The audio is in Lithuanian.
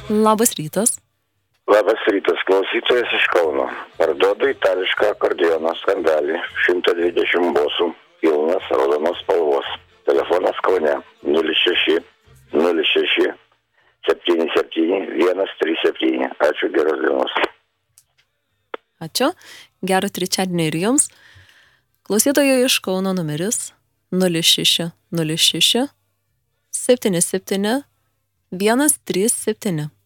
Labas rytas. Labas rytas, klausytojas iš Kauno. Parduodu itališką akordeono skandalį, 120 bosų, pilnas raudonos spalvos. Telefonas Kaune 06 06 77 137. Ačiū, geros dienos. Ačiū. Gero trečiadienio ir jums. Klausytojo iš Kauno numeris 06 06 77 137.